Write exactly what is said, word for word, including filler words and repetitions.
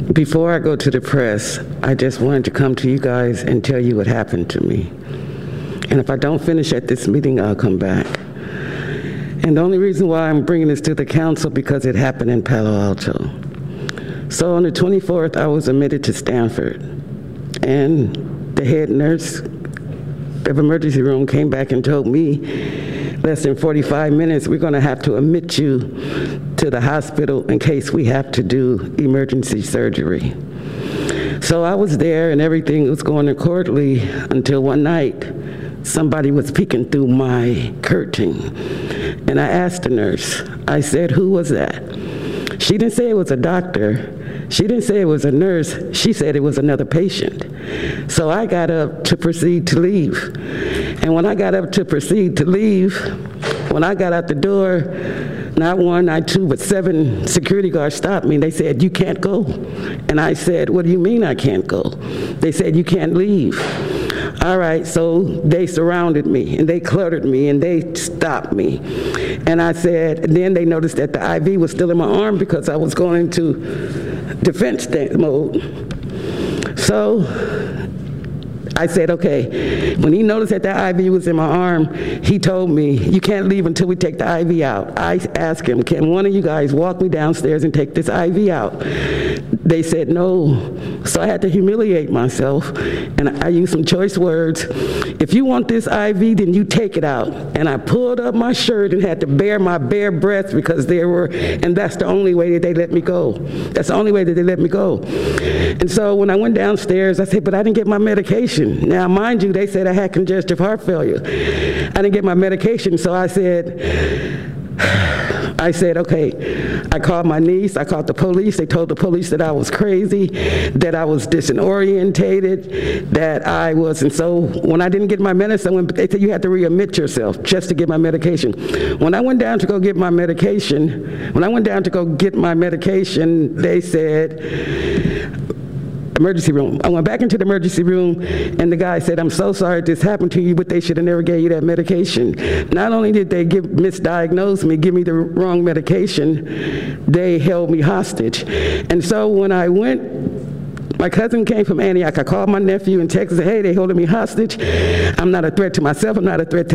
Before I go to the press, I just wanted to come to you guys and tell you what happened to me. And if I don't finish at this meeting, I'll come back. And the only reason why I'm bringing this to the council, because it happened in Palo Alto. So on the twenty-fourth, I was admitted to Stanford. And the head nurse of emergency room came back and told me, less than forty-five minutes, we're going to have to admit you to the hospital in case we have to do emergency surgery. So I was there and everything was going accordingly until one night somebody was peeking through my curtain. And I asked the nurse, I said, who was that? She didn't say it was a doctor. She didn't say it was a nurse. She said it was another patient. So I got up to proceed to leave. And when I got up to proceed to leave, when I got out the door, not one, not two, but seven security guards stopped me. They said, you can't go. And I said, what do you mean I can't go? They said, you can't leave. All right, so they surrounded me, and they cluttered me, and they stopped me. And I said, and then they noticed that the I V was still in my arm because I was going into defense mode. So I said, okay. When he noticed that the I V was in my arm, he told me, you can't leave until we take the I V out. I asked him, can one of you guys walk me downstairs and take this I V out? They said no. So I had to humiliate myself, and I used some choice words. If you want this I V, then you take it out. And I pulled up my shirt and had to bare my bare breasts because there were, and that's the only way that they let me go. That's the only way that they let me go. And so when I went downstairs, I said, but I didn't get my medication. Now, mind you, they said I had congestive heart failure. I didn't get my medication, so I said, I said, okay. I called my niece, I called the police. They told the police that I was crazy, that I was disorientated, that I was, and so when I didn't get my medicine, they said you had to readmit yourself just to get my medication. When I went down to go get my medication, when I went down to go get my medication, they said, emergency room. I went back into the emergency room, and the guy said, I'm so sorry this happened to you, but they should have never gave you that medication. Not only did they give, misdiagnose me, give me the wrong medication, they held me hostage. And so when I went, my cousin came from Antioch. I called my nephew in Texas and said, hey, they holding me hostage. I'm not a threat to myself. I'm not a threat to